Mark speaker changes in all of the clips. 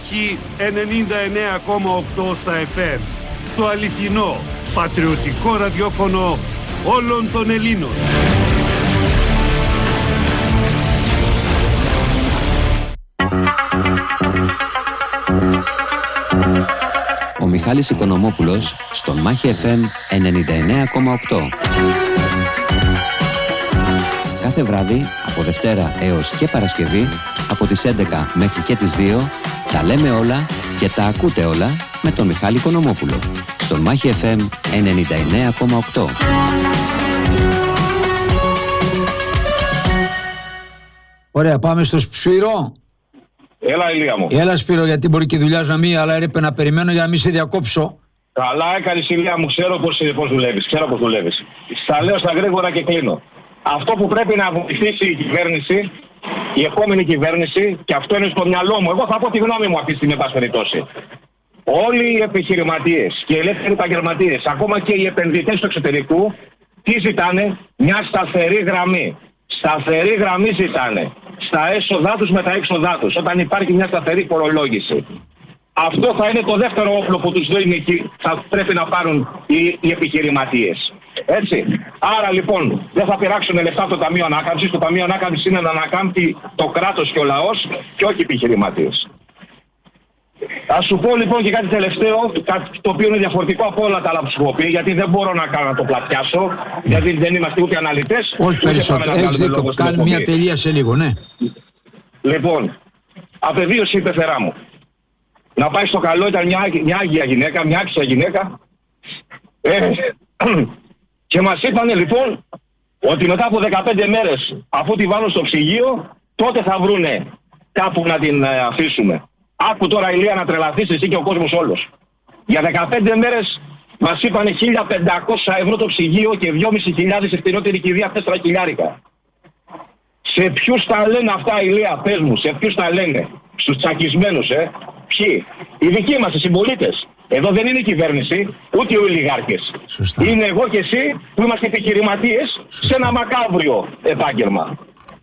Speaker 1: Μάχη 99,8 στα FM. Το αληθινό, πατριωτικό ραδιόφωνο όλων των Ελλήνων.
Speaker 2: Ο Μιχάλης Οικονομόπουλος στον Μάχη FM 99,8. Κάθε βράδυ, από Δευτέρα έως και Παρασκευή, από τις 11 μέχρι και τις 2, τα λέμε όλα και τα ακούτε όλα με τον Μιχάλη Οικονομόπουλο. Στον Μάχη FM 99,8.
Speaker 3: Ωραία, πάμε στο Σπύρο.
Speaker 4: Έλα, Ηλία μου.
Speaker 3: Έλα, Σπύρο, γιατί μπορεί και η δουλειά να μην, αλλά έπρεπε να περιμένω για να μην σε διακόψω.
Speaker 4: Καλά έκανες, Ηλία μου, ξέρω πώς δουλεύεις. Στα λέω στα γρήγορα και κλείνω. Αυτό που πρέπει να βοηθήσει η κυβέρνηση, η επόμενη κυβέρνηση, και αυτό είναι στο μυαλό μου, εγώ θα πω τη γνώμη μου αυτή τη στιγμή, εν πάση περιπτώσει. Όλοι οι επιχειρηματίες και οι ελεύθεροι επαγγελματίες, ακόμα και οι επενδυτές του εξωτερικού, τι ζητάνε? Μια σταθερή γραμμή. Σταθερή γραμμή ζητάνε. Στα έσοδά τους με τα έξοδά τους, όταν υπάρχει μια σταθερή φορολόγηση. Αυτό θα είναι το δεύτερο όπλο που τους δίνει, θα πρέπει να πάρουν οι επιχειρηματίες. Έτσι. Άρα λοιπόν δεν θα πειράξουν λεφτά από το Ταμείο Ανάκαμψης. Το Ταμείο Ανάκαμψης είναι να ανακάμπτει το κράτος και ο λαός και όχι οι επιχειρηματίες. Ας σου πω λοιπόν και κάτι τελευταίο, κάτι το οποίο είναι διαφορετικό από όλα τα άλλα που σου έχω πει, γιατί δεν μπορώ να το πλατιάσω, γιατί δεν είμαστε ούτε αναλυτές.
Speaker 3: Όχι περισσότερο. Έχεις δίκιο. Κάνει μια τελεία σε λίγο, ναι.
Speaker 4: Λοιπόν, απεβίωση η πεθερά μου. Να πάει στο καλό, ήταν μια άγια γυναίκα, μια άξια γυναίκα. Και μας είπανε λοιπόν ότι μετά από 15 μέρες, αφού τη βάλουν στο ψυγείο, τότε θα βρούνε κάπου να την αφήσουμε. Άκου τώρα, Ηλία, να τρελαθείς εσύ και ο κόσμος όλος. Για 15 μέρες μας είπανε 1.500 ευρώ το ψυγείο και 2.500 η φτηνότερη κηδεία 4 χιλιάρικα. Σε ποιους τα λένε αυτά, Ηλία, πες μου, σε ποιους τα λένε? Στους τσακισμένους, Ποιοι? Οι δικοί μας, οι συμπολίτες. Εδώ δεν είναι η κυβέρνηση, ούτε οι ολιγάρχες.
Speaker 3: Σωστά.
Speaker 4: Είναι εγώ και εσύ που είμαστε επιχειρηματίες σε ένα μακάβριο επάγγελμα.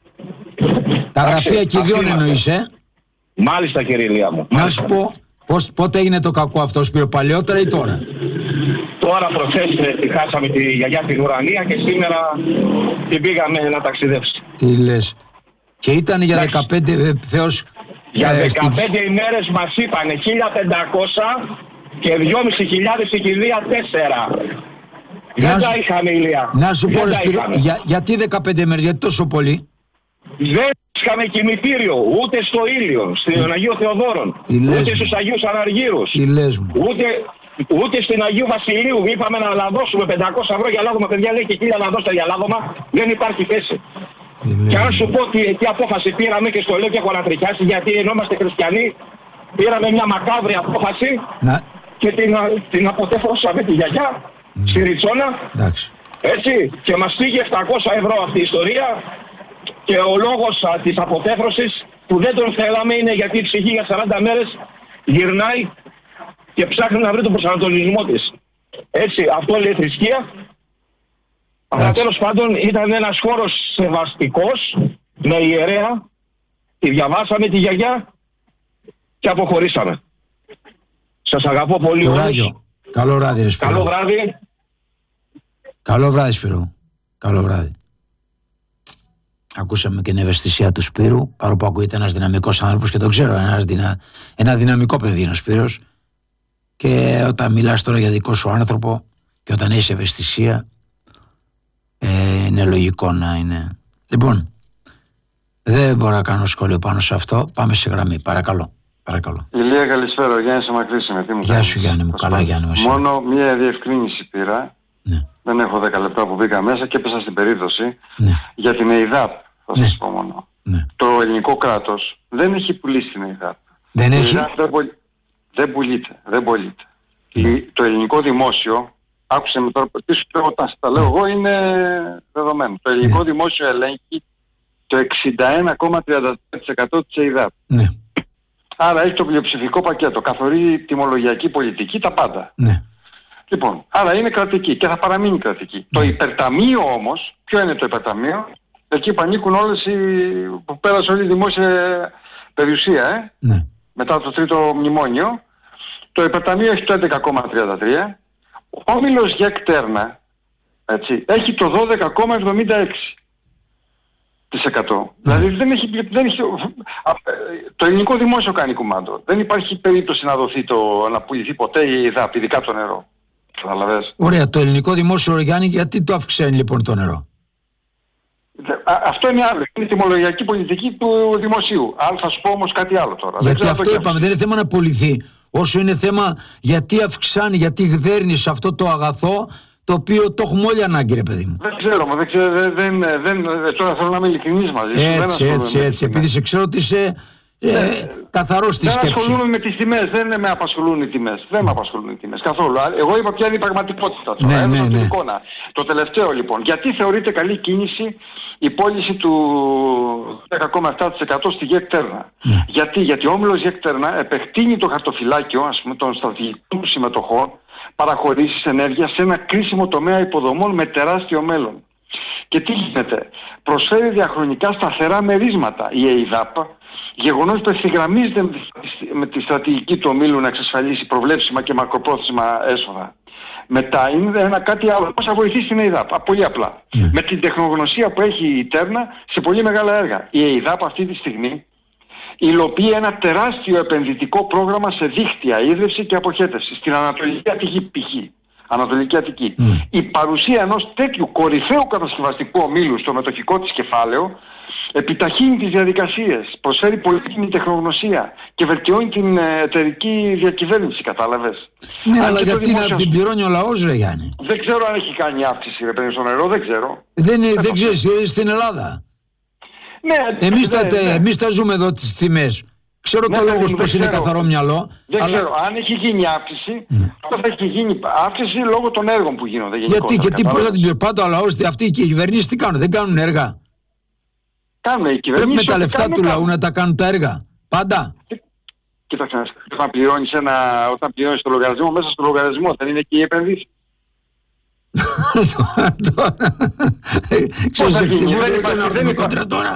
Speaker 3: Τα γραφεία κηδείων εννοείς,
Speaker 4: Μάλιστα, κύριε Ηλία μου.
Speaker 3: Να σου πω, πότε έγινε το κακό αυτό, Σπύρο, παλαιότερα ή τώρα?
Speaker 4: Τώρα προχθές τη χάσαμε τη γιαγιά στην ουρανία και σήμερα την πήγαμε να ταξιδεύσει.
Speaker 3: Τι λες? Και ήταν για 15 Θεός...
Speaker 4: Για 15 ημέρες μας είπανε 1.500 και 2.500 η κηδεία 4. Δεν τα είχαμε, Ηλία.
Speaker 3: Να σου πω, Σπύρο, γιατί 15 ημέρες, γιατί τόσο πολύ?
Speaker 4: Δεν είχαμε κημητήριο ούτε στο Ήλιο, στην Αγίο Θεοδόρων, ούτε στους Αγίους Αναργύρους, ούτε στην Αγίου Βασιλείου. Είπαμε να λαδώσουμε 500 ευρώ για λάδωμα, παιδιά, λέει, και 1.000 να δώσετε για λάδωμα, δεν υπάρχει θέση. Και αν σου πω τι απόφαση πήραμε, και στο λέω και έχω ανατριχιάσει, γιατί ενώ είμαστε χριστιανοί, πήραμε μια μακάβρια απόφαση και την αποτέφρωσαμε τη γιαγιά στη Ριτσόνα. Έτσι, και μας πήγε 700 ευρώ αυτή η ιστορία. Και ο λόγος της αποτέφρωσης που δεν τον θέλαμε είναι γιατί η ψυχή για 40 μέρες γυρνάει και ψάχνει να βρει τον προσανατολισμό της. Έτσι, αυτό λέει θρησκεία. Αλλά τέλος πάντων ήταν ένας χώρος σεβαστικός, με ιερέα, τη διαβάσαμε τη γιαγιά και αποχωρήσαμε. Σας αγαπώ πολύ όλους.
Speaker 3: Καλό βράδυ, Σπύρο.
Speaker 4: Καλό βράδυ.
Speaker 3: Καλό βράδυ, Σπύρο. Καλό βράδυ. Ακούσαμε και την ευαισθησία του Σπύρου, παρόλο που ακούγεται ένας δυναμικός άνθρωπος και το ξέρω, ένα δυναμικό παιδί είναι ο Σπύρος. Και όταν μιλάς τώρα για δικό σου άνθρωπο και όταν έχεις ευαισθησία, είναι λογικό να είναι. Λοιπόν, δεν μπορώ να κάνω σχόλιο πάνω σε αυτό. Πάμε σε γραμμή, παρακαλώ.
Speaker 5: Ηλία, καλησπέρα. Ο Γιάννης Αμακρύση.
Speaker 3: Γεια σου, Γιάννη μου. Καλά, Γιάννη μου.
Speaker 5: Μόνο μία διευκρίνηση πήρα.
Speaker 3: Ναι.
Speaker 5: Δεν έχω 10 λεπτά που μπήκα μέσα και έπεσα στην περίπτωση.
Speaker 3: Ναι.
Speaker 5: Για την ΕΙΔΑΠ θα σας πω μόνο.
Speaker 3: Ναι.
Speaker 5: Το ελληνικό κράτος δεν έχει πουλήσει την ΕΙΔΑΠ.
Speaker 3: Δεν έχει.
Speaker 5: Δεν πωλείται. Το ελληνικό δημόσιο, άκουσε με τώρα, τι σου λέω όταν τα λέω εγώ, είναι δεδομένο. Το ελληνικό δημόσιο ελέγχει το 61,33% της ΕΙΔΑΠ.
Speaker 3: Ναι.
Speaker 5: Άρα έχει το πλειοψηφικό πακέτο, καθορίζει τιμολογιακή πολιτική, τα πάντα.
Speaker 3: Ναι.
Speaker 5: Λοιπόν, άρα είναι κρατική και θα παραμείνει κρατική. Το υπερταμείο όμως, ποιο είναι το υπερταμείο? Εκεί που ανήκουν όλες που πέρασε όλη η δημόσια περιουσία,
Speaker 3: Ναι.
Speaker 5: μετά το τρίτο μνημόνιο. Το υπερταμείο έχει το 11,33. Ο όμιλος ΓΕΚ Τέρνα, έτσι, έχει το 12,76%. Δηλαδή δεν έχει, το ελληνικό δημόσιο κάνει κουμάντο. Δεν υπάρχει περίπτωση να πουληθεί ποτέ η ΕΙΔΑΠ, ειδικά το νερό. Καταλαβες.
Speaker 3: Ωραία, το ελληνικό δημόσιο οργάνι γιατί το αυξάνει λοιπόν το νερό?
Speaker 5: Αυτό είναι άλλο. Είναι η τιμολογιακή πολιτική του δημοσίου. Θα σου πω όμως κάτι άλλο τώρα.
Speaker 3: Γιατί αυτό είπαμε, δεν είναι θέμα να πουληθεί. Όσο είναι θέμα γιατί αυξάνει, γιατί δέρνει σε αυτό το αγαθό το οποίο το έχουμε όλοι ανάγκη, ρε παιδί μου.
Speaker 5: Δεν ξέρω, τώρα θέλω να είμαι ειλικρινής μαζί σου.
Speaker 3: Έτσι. Επειδή σε ξέρω ότι είσαι καθαρός στη σκέψη.
Speaker 5: Δεν ασχολούμαι με τις τιμές, δεν με απασχολούν οι τιμές. Δεν με απασχολούν οι τιμές καθόλου. Εγώ είπα ποια είναι η πραγματικότητα τώρα.
Speaker 3: Ναι.
Speaker 5: Εικόνα. Το τελευταίο λοιπόν. Γιατί θεωρείται καλή κίνηση η πώληση του 10,7% στη ΓΕΚ Τέρνα? Γιατί ο όμιλος ΓΕΚ Τέρνα επεκτείνει το χαρτοφυλάκιο, ας πούμε, των στρατηγικών συμμετοχών παραχωρήσεις ενέργειας σε ένα κρίσιμο τομέα υποδομών με τεράστιο μέλλον. Και τι γίνεται? Προσφέρει διαχρονικά σταθερά μερίσματα η ΕΙΔΑΠ, γεγονός που ευθυγραμμίζεται με τη στρατηγική του ομίλου να εξασφαλίσει προβλέψιμα και μακροπρόθεσμα έσοδα. Μετά είναι ένα κάτι άλλο. Πώς θα βοηθήσει την ΕΙΔΑΠ? Πολύ απλά. Με την τεχνογνωσία που έχει η Τέρνα σε πολύ μεγάλα έργα. Η ΕΙΔΑΠ αυτή τη στιγμή υλοποιεί ένα τεράστιο επενδυτικό πρόγραμμα σε δίκτυα, ίδρυυση και αποχέτευση στην Ανατολική Αττική π.χ. Ανατολική Αττική. Η παρουσία ενός τέτοιου κορυφαίου κατασκευαστικού ομίλου στο μετοχικό της κεφάλαιο επιταχύνει τις διαδικασίες, προσφέρει πολύτιμη τεχνογνωσία και βελτιώνει την εταιρική διακυβέρνηση, κατάλαβες.
Speaker 3: Ναι, αλλά γιατί να την πληρώνει ο λαός, ρε Γιάννη?
Speaker 5: Δεν ξέρω αν έχει κάνει αύξηση, ρε παιδί, στο νερό, δεν ξέρω.
Speaker 3: Δεν ξέρεις, στην Ελλάδα.
Speaker 5: Ναι,
Speaker 3: εμείς τα ζούμε εδώ τις τιμές. Ξέρω το λόγος πως είναι καθαρό μυαλό.
Speaker 5: Δεν ξέρω. Αν έχει γίνει αύξηση, αυτό θα έχει γίνει αύξηση λόγω των έργων που γίνονται.
Speaker 3: Γιατί πώς θα την πληρώνει? Πάντα ο λαός, αυτοί οι κυβερνήσεις τι κάνουν? Δεν κάνουν έργα.
Speaker 5: Κάνουν οι κυβερνήσεις.
Speaker 3: Πρέπει με τα λεφτά του λαού να τα κάνουν τα έργα. Πάντα.
Speaker 5: Κοίταξε, όταν πληρώνεις το λογαριασμό, μέσα στο λογαριασμό δεν είναι και οι επενδύσεις.
Speaker 3: Ξέρεις, εκτιμώ κόντρα τώρα.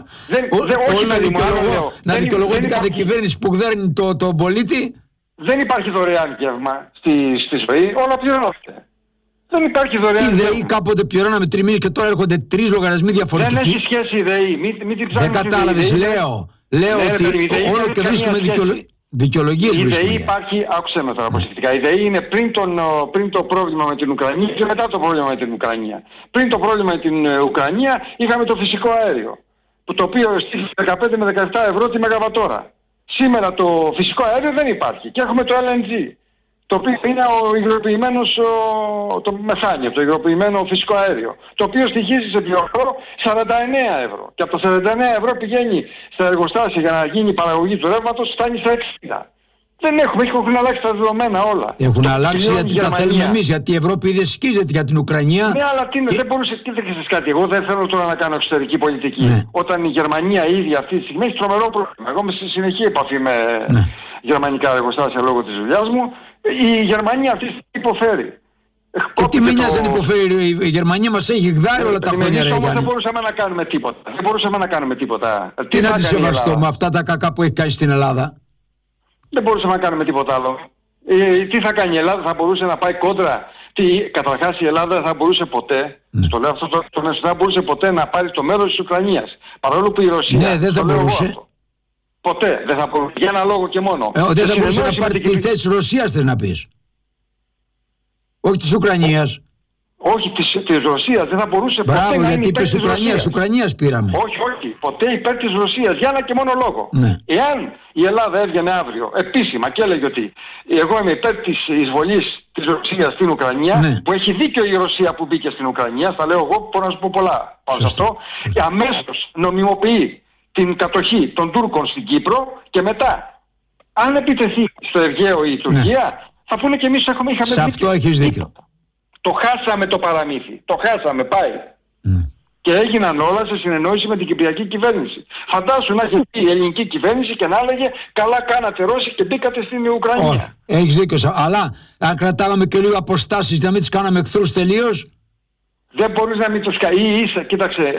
Speaker 3: Να δικαιολογώ την κάθε κυβέρνηση που δέρνει τον πολίτη.
Speaker 5: Δεν υπάρχει δωρεάν γεύμα στη ζωή, όλα πληρώνονται. Δεν υπάρχει δωρεάν γεύμα.
Speaker 3: Η ΔΕΗ κάποτε πληρώναμε 3 μήνες και τώρα έρχονται 3 λογαριασμοί διαφορετικοί.
Speaker 5: Δεν έχει σχέση η ΔΕΗ, μην την ψάχνεις.
Speaker 3: Δεν κατάλαβες, λέω ότι όλο και βρίσκουμε δικαιολογίες.
Speaker 5: Η ΔΕΗ υπάρχει, άκουσε με τώρα προσεκτικά, η ΔΕΗ είναι πριν το πρόβλημα με την Ουκρανία και μετά το πρόβλημα με την Ουκρανία. Πριν το πρόβλημα με την Ουκρανία είχαμε το φυσικό αέριο, το οποίο στήχησε 15 με 17 ευρώ τη μεγαβατόρα. Σήμερα το φυσικό αέριο δεν υπάρχει και έχουμε το LNG, το οποίο είναι ο υγροποιημένος, το μεθάνιο, το υγροποιημένο φυσικό αέριο, το οποίο στοιχίζει σε βιοφόρο 49 ευρώ. Και από τα 49 ευρώ πηγαίνει στα εργοστάσια για να γίνει η παραγωγή του ρεύματος, φτάνει στα 60. Δεν έχουν αλλάξει τα δεδομένα όλα.
Speaker 3: Έχουν αλλάξει γιατί τα θέλουμε εμείς, γιατί η Ευρώπη δεν σκίζεται για την Ουκρανία.
Speaker 5: Ναι, αλλά δεν μπορούσε, κοίταξε κάτι. Εγώ δεν θέλω τώρα να κάνω εξωτερική πολιτική. Ναι. Όταν η Γερμανία ήδη αυτή τη στιγμή έχει τρομερό πρόβλημα. Εγώ είμαι σε συνεχή επαφή με γερμανικά εργοστάσια λόγω της δουλειάς μου. Η Γερμανία αυτή τη στιγμή υποφέρει.
Speaker 3: Και τι με νοιάζει αν υποφέρει? Η Γερμανία μας έχει γδάρει όλα τα χρόνια.
Speaker 5: Εμείς όμως δεν μπορούσαμε να κάνουμε τίποτα.
Speaker 3: Τι να τη σεβαστώ με αυτά τα κακά που έχει κάνει στην Ελλάδα?
Speaker 5: Δεν μπορούσαμε να κάνουμε τίποτα άλλο. Τι θα κάνει η Ελλάδα? Θα μπορούσε να πάει κόντρα? Καταρχάς η Ελλάδα δεν θα μπορούσε ποτέ, το λέω αυτό, δεν θα μπορούσε ποτέ να πάρει το μέρος της Ουκρανίας. Παρόλο που η Ρωσία...
Speaker 3: δεν θα μπορούσε.
Speaker 5: Ποτέ δεν θα μπορούσε. Για ένα λόγο και μόνο.
Speaker 3: Δεν θα μπορούσε να πάρει τη θέση της Ρωσίας, θες να πεις? Όχι της Ουκρανίας.
Speaker 5: Όχι της Ρωσίας, δεν θα μπορούσε ποτέ να είναι.
Speaker 3: Μπράβο, γιατί είπες Ουκρανίας πήραμε.
Speaker 5: Όχι, ποτέ υπέρ της Ρωσίας, για ένα και μόνο λόγο. Εάν η Ελλάδα έβγαινε αύριο επίσημα και έλεγε ότι εγώ είμαι υπέρ της εισβολής της Ρωσίας στην Ουκρανία, που έχει δίκιο η Ρωσία που μπήκε στην Ουκρανία, θα λέω εγώ, μπορώ να σου πω πολλά πάνω σε αυτό, και αμέσως νομιμοποιεί την κατοχή των Τούρκων στην Κύπρο και μετά, αν επιτεθεί στο Αιγαίο η Τουρκία, θα πούνε και εμείς είχαμε δίκιο.
Speaker 3: Σε αυτό έχεις δίκιο.
Speaker 5: Το χάσαμε το παραμύθι. Το χάσαμε, πάει. Και έγιναν όλα σε συνεννόηση με την κυπριακή κυβέρνηση. Φαντάσου να έχει η ελληνική κυβέρνηση και να έλεγε καλά κάνατε Ρώσοι και μπήκατε στην Ουκρανία.
Speaker 3: Όχι, έχεις δίκιο. Αλλά αν κρατάγαμε και λίγο αποστάσεις να μην τις κάναμε εχθρούς τελείως.
Speaker 5: Δεν μπορείς να μην τους κοίταξε.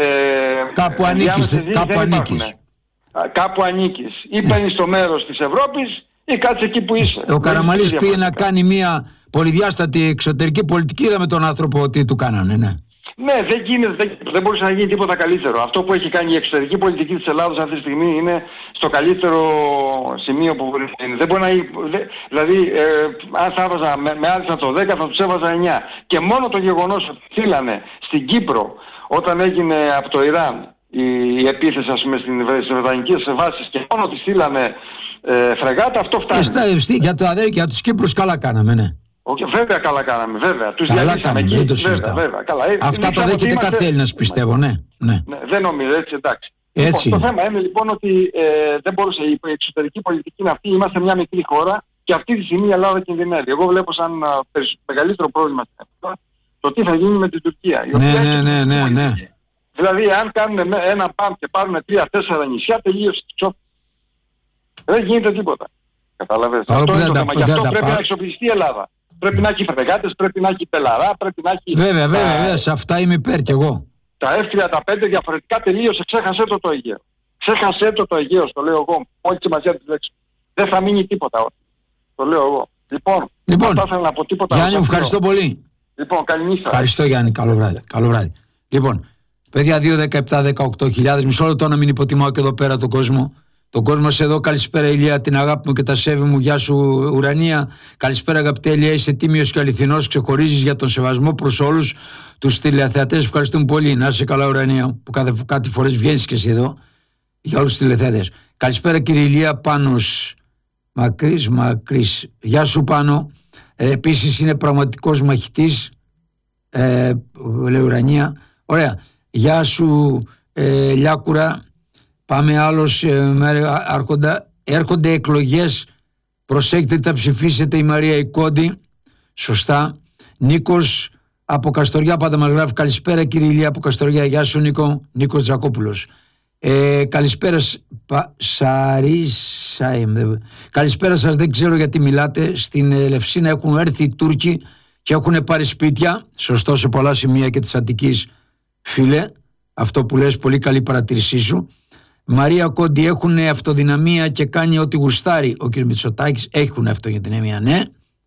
Speaker 3: Κάπου ανήκεις.
Speaker 5: Κάπου ανήκεις. Ή παίρνεις το μέρος της Ευρώπης Ή κάτσε εκεί που είσαι.
Speaker 3: Ο Καραμανλής πήγε να κάνει μια πολυδιάστατη εξωτερική πολιτική, είδαμε τον άνθρωπο ότι του κάνανε, ναι.
Speaker 5: Ναι, δεν γίνεται, δεν μπορούσε να γίνει τίποτα καλύτερο. Αυτό που έχει κάνει η εξωτερική πολιτική της Ελλάδας αυτή τη στιγμή είναι στο καλύτερο σημείο που μπορεί να είναι. Δεν μπορεί να γίνει, δηλαδή, αν θα έβαζα με άλυσα το 10 θα τους έβαζα 9. Και μόνο το γεγονός ότι στείλανε στην Κύπρο όταν έγινε από το Ιράν η επίθεση, ας πούμε, στις βρετανικές βάσεις και μόνο ότι στείλανε φρεγάτα, αυτό φτάνει.
Speaker 3: Για τους Κύπρους καλά κάναμε, ναι.
Speaker 5: Βέβαια καλά κάναμε, βέβαια. Τους
Speaker 3: καλά κάναμε, δεν το συζητάω. Αυτά το δέχεται κάθε Έλληνας, πιστεύω, ναι.
Speaker 5: Δεν νομίζω, έτσι, εντάξει.
Speaker 3: Έτσι.
Speaker 5: Το θέμα είναι λοιπόν ότι δεν μπορούσε η εξωτερική πολιτική να αυτή. Είμαστε μια μικρή χώρα και αυτή τη στιγμή η Ελλάδα κινδυνεύει. Εγώ βλέπω σαν μεγαλύτερο πρόβλημα στην Ελλάδα το τι θα γίνει με την Τουρκία.
Speaker 3: Ναι.
Speaker 5: Δηλαδή αν κάνουν ένα παμ και πάρουν 3-4 νησιά, τελείωσε το τσόπ. Δεν γίνεται τίποτα. Καταλαβαίνεις. Αυτό είναι το θέμα. Γι' αυτό πρέπει να εξοπλιστεί η Ελλάδα. Πρέπει να έχει φρεγάτες, πρέπει να έχει πελαρά, πρέπει να έχει...
Speaker 3: Βέβαια, σε αυτά είμαι υπέρ κι εγώ.
Speaker 5: Τα F-35 διαφορετικά τελείωσε, ξέχασέ το Αιγαίο. Ξέχασέ το Αιγαίο, το λέω εγώ. Όλη σημασία της λέξης. Δεν θα μείνει τίποτα. Το λέω εγώ. Λοιπόν, δεν θα ήθελα να πω τίποτα.
Speaker 3: Γιάννη, μου ευχαριστώ πολύ.
Speaker 5: Λοιπόν, καληνύχτα.
Speaker 3: Ευχαριστώ Γιάννη, καλό βράδυ. Λοιπόν, παιδιά 2-17-18 μισό λεπτό να μην υποτιμάω και εδώ πέρα τον κόσμο. Τον κόσμο σε εδώ, καλησπέρα Ηλία, την αγάπη μου και τα σέβη μου, γεια σου Ουρανία. Καλησπέρα αγαπητέ Ηλία, είσαι τίμιος και αληθινός, ξεχωρίζεις για τον σεβασμό προς όλους τους τηλεθεατές. Ευχαριστούμε πολύ, να είσαι καλά Ουρανία, που κάτι φορές βγαίνεις και εσύ εδώ, για όλους τους τηλεθεατές. Καλησπέρα κύριε Ηλία, Πάνος, μακρύς, γεια σου Πάνο. Επίσης είναι πραγματικός μαχητής, λέει Ουρανία. Ωραία, γεια σου Λιάκουρα. Πάμε άλλος, έρχονται εκλογές, προσέξτε τα ψηφίσετε η Μαρία Ικόντη, σωστά. Νίκος από Καστοριά πάντα μας γράφει, καλησπέρα κύριε Ηλία από Καστοριά, γεια σου Νίκος Τζακόπουλος. Καλησπέρα καλησπέρα σας, δεν ξέρω γιατί μιλάτε, στην Ελευσίνα έχουν έρθει οι Τούρκοι και έχουν πάρει σπίτια, σωστό σε πολλά σημεία και της Αττικής φίλε, αυτό που λες πολύ καλή παρατήρησή σου. Μαρία Κόντι, έχουν αυτοδυναμία και κάνει ό,τι γουστάρει. Ο κ. Μητσοτάκης έχουν αυτοδυναμία, ναι.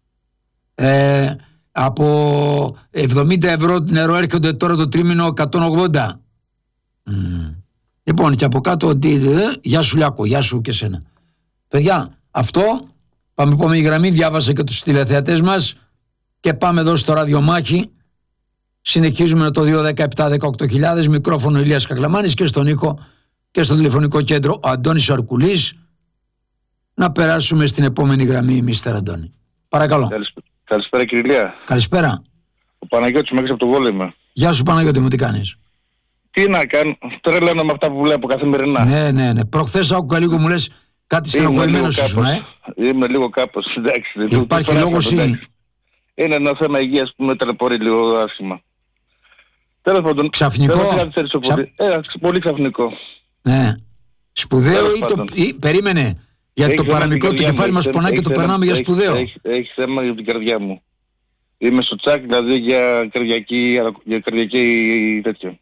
Speaker 3: Από 70 ευρώ νερό έρχονται τώρα το τρίμηνο 180. Λοιπόν, και από κάτω γεια σου Λιάκο, γεια σου και σένα. Παιδιά, αυτό πάμε επόμενη γραμμή, διάβασα και τους τηλεθεατές μας και πάμε εδώ στο ραδιομάχη. Συνεχίζουμε με το 2-17-18 μικρόφωνο Ηλίας Κακλαμάνης και στον ήχο και στο τηλεφωνικό κέντρο ο Αντώνης Αρκουλής. Να περάσουμε στην επόμενη γραμμή, Μίστερ Αντώνη. Παρακαλώ.
Speaker 6: Καλησπέρα κύριε Ηλία.
Speaker 3: Καλησπέρα.
Speaker 6: Ο Παναγιώτης Μέγας από το Βόλεμα.
Speaker 3: Γεια σου Παναγιώτη μου, τι κάνεις?
Speaker 6: Τι να κάνω, τρελαίνω με αυτά που βλέπω καθημερινά.
Speaker 3: Ναι. Προχθές άκουγα λίγο, μου λες κάτι στενοχωρημένος ήσουν,
Speaker 6: Είμαι λίγο κάπως, εντάξει.
Speaker 3: Υπάρχει λόγος ή?
Speaker 6: Είναι ένα θέμα υγείας που με ταλαιπωρεί λίγο άσχημα. Τέλος πάντων.
Speaker 3: Ξαφνικό.
Speaker 6: Πολύ ξαφνικό.
Speaker 3: Ναι. Σπουδαίο ή περίμενε. Γιατί το παραμικρό του κεφάλι μας πονάει και το περνάμε για σπουδαίο.
Speaker 6: Έχει θέμα για την καρδιά μου. Είμαι στο τσάκ, δηλαδή για καρδιακή τέτοιο.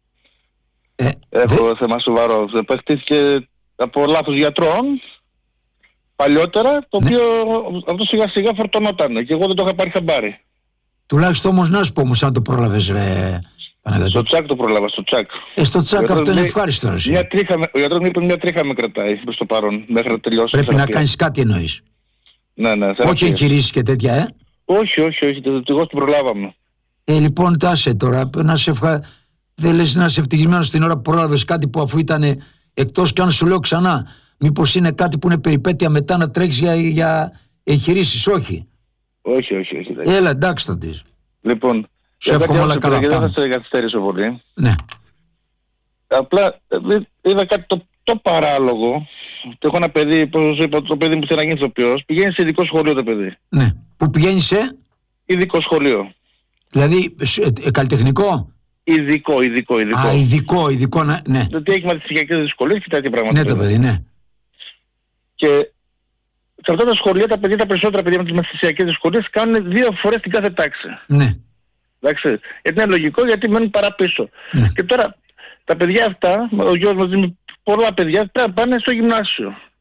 Speaker 6: Έχω θέμα σοβαρό. Παίχτηκε από λάθος γιατρών παλιότερα, το οποίο αυτό σιγά σιγά φορτωνόταν και εγώ δεν το είχα πάρει χαμπάρι.
Speaker 3: Τουλάχιστον όμως να σου πω όμως αν το πρόλαβες ρε Παναγιώτη.
Speaker 6: Στο τσάκ το πρόλαβα, στο τσάκ.
Speaker 3: Στο τσάκ αυτό είναι ευχάριστο.
Speaker 6: Ο γιατρός μου είπε μια τρίχα με κρατάει προς το παρόν μέχρι να τελειώσει.
Speaker 3: Πρέπει να κάνεις κάτι εννοείς.
Speaker 6: Ναι.
Speaker 3: Όχι εγχειρήσεις και τέτοια
Speaker 6: Όχι, εγώ την προλάβαμε.
Speaker 3: Λοιπόν τάσε τώρα, δεν λες να είσαι ευτυχισμένος την ώρα που πρόλαβες κάτι που αφού ήταν εκτός και αν σου λέω ξανά. Μήπως είναι κάτι που είναι περιπέτεια μετά να τρέξεις για εγχειρήσεις, όχι.
Speaker 6: Όχι.
Speaker 3: Έλα, εντάξει θα δεις.
Speaker 6: Λοιπόν,
Speaker 3: σου εύχομαι όλα καλά.
Speaker 6: Δεν θα σε καθυστερήσω πολύ.
Speaker 3: Ναι.
Speaker 6: Απλά είδα κάτι το παράλογο. Έχω ένα παιδί, όπως είπα, το παιδί μου θέλει να γίνει ηθοποιός. Πηγαίνει σε ειδικό σχολείο το παιδί.
Speaker 3: Ναι. Πού πηγαίνει σε?
Speaker 6: Ειδικό σχολείο.
Speaker 3: Δηλαδή καλλιτεχνικό?
Speaker 6: Ειδικό.
Speaker 3: Ειδικό, ναι.
Speaker 6: Δηλαδή έχει μαθησιακές δυσκολίες και τέτοια πράγματα.
Speaker 3: Ναι, το παιδί, ναι.
Speaker 6: Και σε αυτά τα σχολεία τα περισσότερα παιδιά με τις μαθησιακές δυσκολίες κάνουν 2 φορές την κάθε τάξη.
Speaker 3: Ναι.
Speaker 6: Εντάξει. Γιατί είναι λογικό, γιατί μένουν παραπίσω.
Speaker 3: Ναι.
Speaker 6: Και τώρα τα παιδιά αυτά, ο γιος μας δίνει πολλά παιδιά, πάνε στο γυμνάσιο.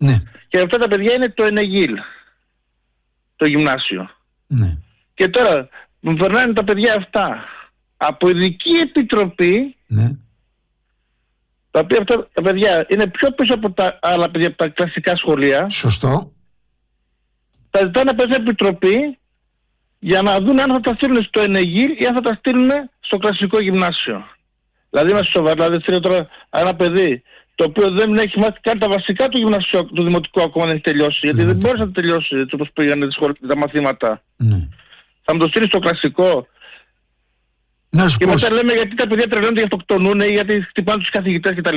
Speaker 3: Ναι.
Speaker 6: Και αυτά τα παιδιά είναι το Ενεγίλ, το γυμνάσιο.
Speaker 3: Ναι.
Speaker 6: Και τώρα μου περνάνε τα παιδιά αυτά από ειδική επιτροπή,
Speaker 3: ναι.
Speaker 6: τα οποία αυτά τα παιδιά είναι πιο πίσω από τα άλλα παιδιά, από τα κλασικά σχολεία.
Speaker 3: Σωστό.
Speaker 6: Τα ζητάνε από την επιτροπή για να δουν αν θα τα στείλουν στο Ενεγίλ ή αν θα τα στείλουν στο κλασικό γυμνάσιο. Δηλαδή είμαστε σοβαροί, δηλαδή στείλω τώρα ένα παιδί το οποίο δεν έχει μάθει καν τα βασικά του γυμνασίου, του δημοτικού ακόμα να έχει τελειώσει, γιατί δεν μπορούσε να τελειώσει έτσι όπως πήγανε τα μαθήματα.
Speaker 3: Ναι.
Speaker 6: Θα μου το στείλει στο κλασικό. Και μετά λέμε γιατί τα παιδιά τρελαίνονται για αυτοκτονούν ή γιατί χτυπάνε τους καθηγητές κτλ.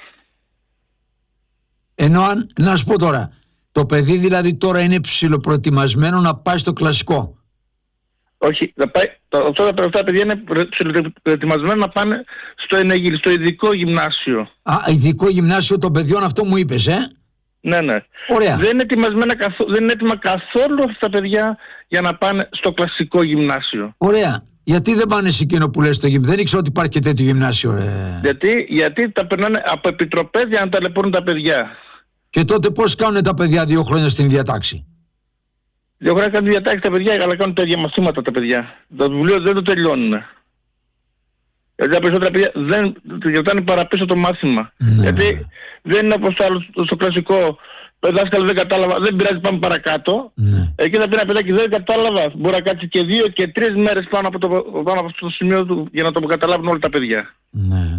Speaker 3: Ενώ να σου πω τώρα, το παιδί δηλαδή τώρα είναι ψιλοπροετοιμασμένο να πάει στο κλασικό.
Speaker 6: Όχι, αυτά τα παιδιά είναι ψιλοπροετοιμασμένα να πάνε στο Ενεγίλ, στο ειδικό γυμνάσιο.
Speaker 3: Ειδικό γυμνάσιο των παιδιών, αυτό μου είπες,
Speaker 6: Ναι, ναι.
Speaker 3: Ωραία.
Speaker 6: Δεν είναι έτοιμα καθόλου αυτά τα παιδιά για να πάνε στο κλασικό γυμνάσιο.
Speaker 3: Ωραία. Γιατί δεν πάνε σε εκείνο που λες στο γυμνάσιο? Δεν ήξερα ότι υπάρχει και τέτοιο γυμνάσιο, ρε.
Speaker 6: Γιατί τα περνάνε από επιτροπές για να ταλαιπωρούν τα παιδιά.
Speaker 3: Και τότε πώς κάνουν τα παιδιά 2 χρόνια στην ίδια τάξη?
Speaker 6: 2 χρόνια κάνουν ίδια τάξη τα παιδιά, αλλά κάνουν τα ίδια μαθήματα τα παιδιά. Το βιβλίο δεν το τελειώνουν. Γιατί τα περισσότερα παιδιά δεν κρατάνε παραπίσω το μάθημα.
Speaker 3: Ναι.
Speaker 6: Γιατί δεν είναι όπως στο κλασικό. Το δάσκαλο δεν κατάλαβα, δεν πειράζει, πάμε παρακάτω.
Speaker 3: Ναι.
Speaker 6: Εκεί θα πει ένα παιδάκι, δεν κατάλαβα. Μπορεί να κάτσει και 2 και 3 μέρες πάνω από αυτό το σημείο του για να το καταλάβουν όλα τα παιδιά.
Speaker 3: Ναι.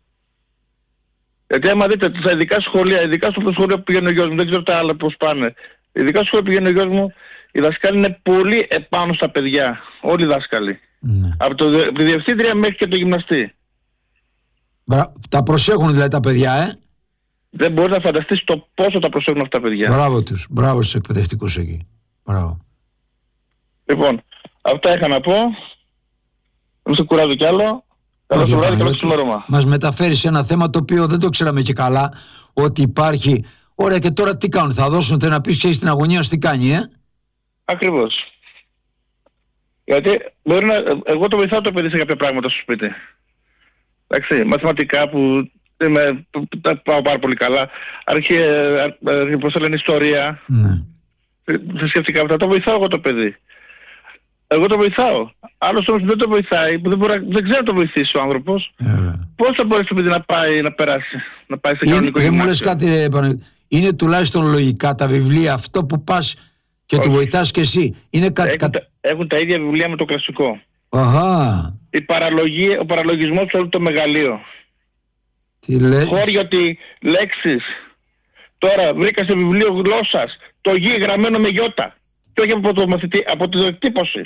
Speaker 6: Γιατί άμα δείτε στα ειδικά σχολεία, ειδικά στο σχολείο που πηγαίνει ο γιος μου, δεν ξέρω τα άλλα πώς πάνε. Ειδικά στο σχολείο που πηγαίνει ο γιος μου, οι δασκάλοι είναι πολύ επάνω στα παιδιά. Όλοι οι δάσκαλοι.
Speaker 3: Ναι.
Speaker 6: Από τη διευθύντρια μέχρι και το γυμναστή.
Speaker 3: Τα προσέχουν δηλαδή τα παιδιά,
Speaker 6: Δεν μπορείς να φανταστείς το πόσο τα προσέχουν αυτά τα παιδιά.
Speaker 3: Μπράβο τους. Μπράβο στους εκπαιδευτικούς εκεί. Μπράβο.
Speaker 6: Λοιπόν, αυτά είχα να πω. Δεν σε κουράζω κι άλλο. Καλό το βράδυ, καλό ξημέρωμα.
Speaker 3: Μας μεταφέρεις ένα θέμα το οποίο δεν το ξέραμε και καλά, ότι υπάρχει. Ωραία, και τώρα τι κάνουν? Θα δώσουν να πεις και στην αγωνία σου τι κάνει,
Speaker 6: Ακριβώς. Γιατί μπορεί να... Εγώ το βοηθάω το παιδί σε κάποια πράγματα στο σπίτι. Εντάξει, μαθηματικά που τα πάω πάρα πολύ καλά. Πώς λένε, ιστορία.
Speaker 3: Ναι.
Speaker 6: Θρησκευτικά αυτά. Το βοηθάω εγώ το παιδί. Εγώ το βοηθάω. Άλλος όμως δεν το βοηθάει, που δεν ξέρει να το βοηθήσει ο άνθρωπος. Πώς θα μπορέσει το παιδί να πάει να περάσει, να πάει σε κανονικό γυμνάσιο?
Speaker 3: Δεν μου λες κάτι, είναι τουλάχιστον λογικά τα βιβλία, αυτό που πας και του βοηθάς και εσύ? Είναι
Speaker 6: Έχουν τα ίδια βιβλία με το κλασικό.
Speaker 3: Αχα.
Speaker 6: Ο παραλογισμός του όλου το μεγαλείο.
Speaker 3: Τι λες?
Speaker 6: Χώριο ότι λέξεις. Τώρα βρήκα σε βιβλίο γλώσσας το γη γραμμένο με γιώτα. Και όχι από τη εκτύπωση.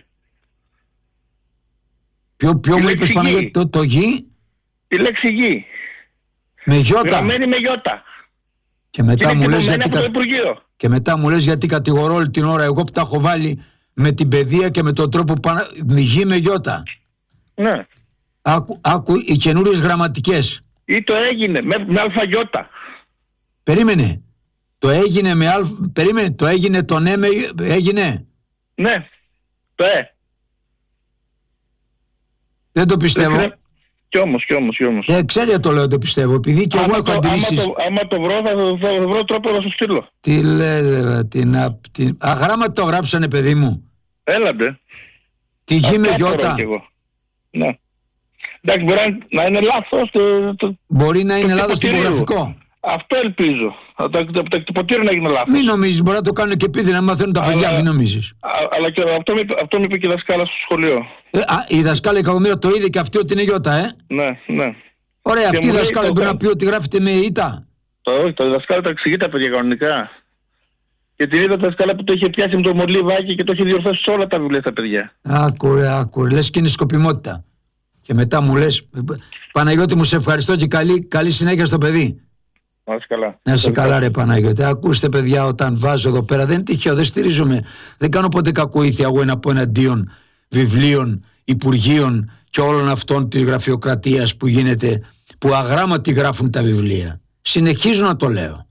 Speaker 3: Ποιο μου είπες, Παναγιώτη, το γη?
Speaker 6: Τη λέξη γη.
Speaker 3: Με γιώτα.
Speaker 6: Γραμμένη με γιώτα.
Speaker 3: Και μετά μου λες γιατί κατηγορώ όλη την ώρα εγώ που τα έχω βάλει με την παιδεία και με τον τρόπο που γη με γιώτα.
Speaker 6: Ναι.
Speaker 3: Άκου οι καινούριες γραμματικές.
Speaker 6: Ή το έγινε με αλφαγιώτα.
Speaker 3: Περίμενε. Το έγινε με περίμενε, το έγινε το ναι με έγινε.
Speaker 6: Ναι. Το
Speaker 3: Δεν το πιστεύω.
Speaker 6: Κι όμως.
Speaker 3: Ξέρετε το λέω, το πιστεύω. Επειδή και εγώ έχω αντιρρήσεις.
Speaker 6: Άμα το βρω θα βρω τρόπο να σου στείλω.
Speaker 3: Τι λες, αγράμματα το γράψανε, παιδί μου.
Speaker 6: Έλατε.
Speaker 3: Τη γη με γιώτα.
Speaker 6: Ναι. Εντάξει, μπορεί να είναι λάθος.
Speaker 3: Μπορεί να είναι λάθος τυπογραφικό.
Speaker 6: Αυτό ελπίζω. Από το εκτυπωτήριο να γίνει λάθος.
Speaker 3: Μην νομίζεις, μπορεί να το κάνουν και επειδή να μαθαίνουν τα παιδιά, μην νομίζεις.
Speaker 6: Αλλά και αυτό μου είπε και η δασκάλα στο σχολείο.
Speaker 3: Η δασκάλα η κακομοίρα το είδε και αυτή ότι είναι γιώτα,
Speaker 6: Ναι.
Speaker 3: Ωραία, αυτή η δασκάλα μπορεί να πει ότι γράφεται με ήττα.
Speaker 6: Όχι, το δασκάλα τα εξηγεί τα παιδιά κανονικά. Και την είδα τα δασκάλα που το είχε πιάσει με το μολύβάκι και το είχε διορθώσει σε όλα τα βιβλία στα παιδιά.
Speaker 3: Άκουρε, λες και είναι σκοπιμότητα. Και μετά μου λες, Παναγιώτη μου, σε ευχαριστώ και καλή συνέχεια στο παιδί.
Speaker 6: Να
Speaker 3: είσαι καλά, ρε Παναγιώτη. Ακούστε, παιδιά, όταν βάζω εδώ πέρα, δεν είναι τυχαίο, δεν στηρίζομαι. Δεν κάνω ποτέ κακοήθεια εγώ εναντίον βιβλίων, υπουργείων και όλων αυτών της γραφειοκρατίας που γίνεται, που αγράμματοι γράφουν τα βιβλία. Συνεχίζω να το λέω.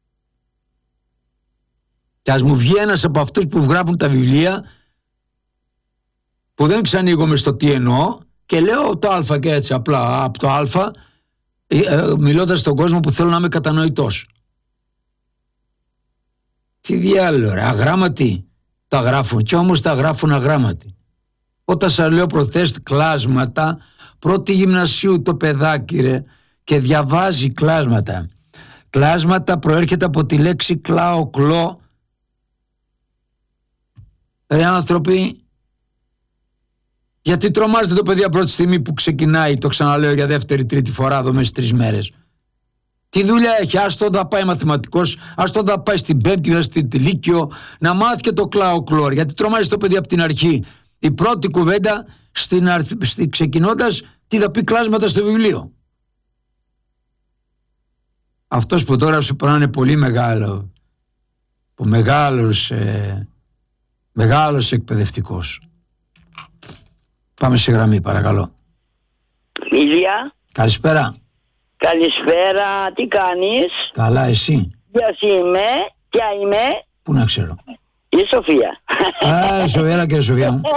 Speaker 3: Και ας μου βγει ένας από αυτούς που γράφουν τα βιβλία, που δεν ξανοίγομαι στο τι εννοώ, και λέω το α και έτσι απλά από το α, μιλώντας στον κόσμο που θέλω να είμαι κατανοητός. Τι διάλογο, αγράμματοι τα γράφουν, και όμως τα γράφουν αγράμματοι. Όταν σας λέω προχθές κλάσματα, πρώτη γυμνασίου το παιδάκι ρε, και διαβάζει κλάσματα. Κλάσματα προέρχεται από τη λέξη κλάο-κλό. Ρε άνθρωποι, γιατί τρομάζετε το παιδί από πρώτη στιγμή που ξεκινάει, το ξαναλέω για δεύτερη, τρίτη φορά εδώ μέσα στις 3 μέρες. Τι δουλειά έχει, ας τον θα πάει μαθηματικός, ας τον θα πάει στην πέμπτη, στην λύκειο, να μάθει και το κλάο-κλόρ. Γιατί τρομάζει το παιδί από την αρχή. Η πρώτη κουβέντα, ξεκινώντας, τι θα πει κλάσματα στο βιβλίο. Αυτός που τώρα σου είναι πολύ μεγάλο, που μεγάλος εκπαιδευτικός. Πάμε σε γραμμή, παρακαλώ.
Speaker 7: Ηλία.
Speaker 3: Καλησπέρα.
Speaker 7: Καλησπέρα, τι κάνεις?
Speaker 3: Καλά, εσύ?
Speaker 7: Ποιος είμαι, ποια είμαι?
Speaker 3: Πού να ξέρω.
Speaker 7: Η Σοφία.
Speaker 3: Σοφία, έλα και Σοφία μου.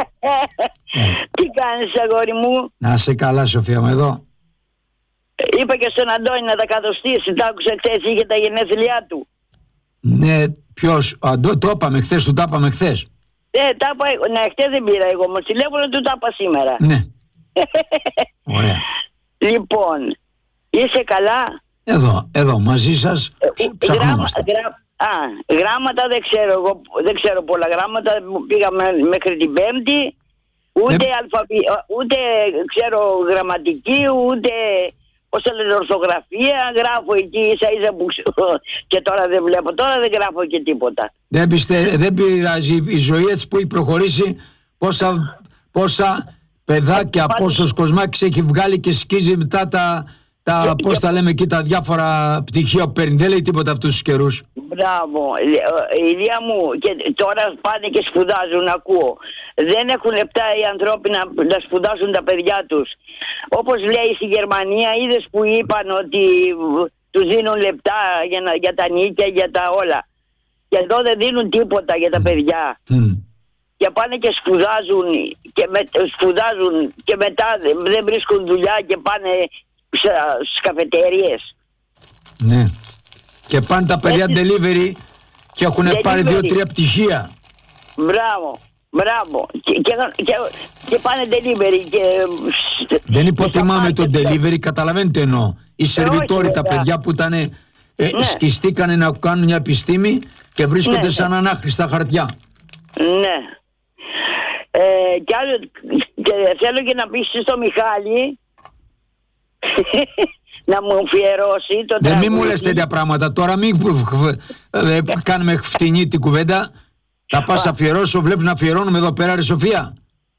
Speaker 7: Τι κάνεις, αγόρι μου?
Speaker 3: Να είσαι καλά, Σοφία μου, εδώ.
Speaker 7: Είπα και στον Αντώνη να τα κατοστήσει. Τ' άκουσα χθες, είχε τα γενέθλιά του.
Speaker 3: Ναι, ποιος? Το είπαμε χθες, του τα είπαμε χθες.
Speaker 7: Ναι, χθες δεν πήρα εγώ, μου τηλέφωνο του τα είπα σήμερα.
Speaker 3: Ναι. Ωραία.
Speaker 7: Λοιπόν, είσαι καλά?
Speaker 3: Εδώ μαζί σας ψαχνόμαστε.
Speaker 7: Γράμματα δεν ξέρω εγώ, δεν ξέρω πολλά γράμματα. Πήγαμε μέχρι την Πέμπτη. Ούτε ξέρω γραμματική, ούτε πώς το λένε, ορθογραφία. Γράφω εκεί ίσα που και τώρα δεν βλέπω. Τώρα δεν γράφω και τίποτα.
Speaker 3: Δεν πειράζει, η ζωή έτσι που έχει προχωρήσει, πόσα παιδάκια, πόσος κοσμάκης έχει βγάλει και σκίζει μετά πώς τα λέμε εκεί, τα διάφορα πτυχία που παίρνει. Δεν λέει τίποτα αυτούς τους καιρούς.
Speaker 7: Μπράβο, Ηλία μου, και τώρα πάνε και σπουδάζουν, ακούω. Δεν έχουν λεπτά οι ανθρώποι να σπουδάσουν τα παιδιά τους. Όπως λέει στη Γερμανία, είδες που είπαν ότι τους δίνουν λεπτά για τα νίκια, για τα όλα. Και εδώ δεν δίνουν τίποτα για τα παιδιά. Και πάνε και σπουδάζουν και μετά δεν βρίσκουν δουλειά και πάνε στις καφετέριες.
Speaker 3: Ναι. Και πάνε τα παιδιά delivery και έχουν πάρει 2-3 πτυχία.
Speaker 7: Μπράβο. Και πάνε delivery.
Speaker 3: Δεν υποτιμάμε το delivery, καταλαβαίνετε εννοώ. Οι σερβιτόροι, τα παιδιά που ήταν σκιστήκανε να κάνουν μια επιστήμη και βρίσκονται σαν ανάχρηστα χαρτιά.
Speaker 7: Ναι. Και θέλω και να πεις στο Μιχάλη να μου αφιερώσει το τραγούδι.
Speaker 3: Μην μου λες τέτοια πράγματα. Τώρα μην κάνουμε φτηνή την κουβέντα. Θα πας αφιερώσω, βλέπεις να αφιερώνουμε εδώ πέρα, ρε Σοφία.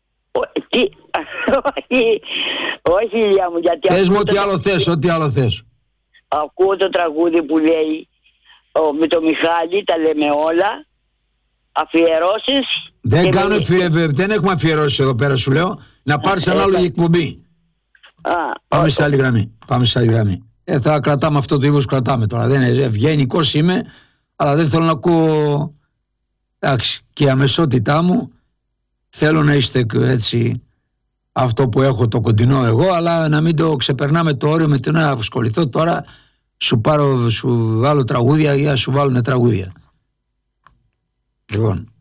Speaker 7: Όχι, Ηλία μου, γιατί
Speaker 3: πες μου ό,τι άλλο θες.
Speaker 7: Ακούω το τραγούδι που λέει με το Μιχάλη, τα λέμε όλα. Αφιερώσεις.
Speaker 3: Δεν έχουμε αφιερώσεις εδώ πέρα, σου λέω. Να πάρεις ανάλογη εκπομπή. Πάμε σε άλλη γραμμή. Θα κρατάμε αυτό το ύβος, κρατάμε τώρα. Δεν είναι ευγενικός είμαι, αλλά δεν θέλω να ακούω. Εντάξει, και η αμεσότητά μου θέλω να είστε έτσι αυτό που έχω το κοντινό εγώ, αλλά να μην το ξεπερνάμε το όριο με το να ασχοληθώ τώρα. Σου βάλω τραγούδια ή να σου βάλουν τραγούδια. Λοιπόν.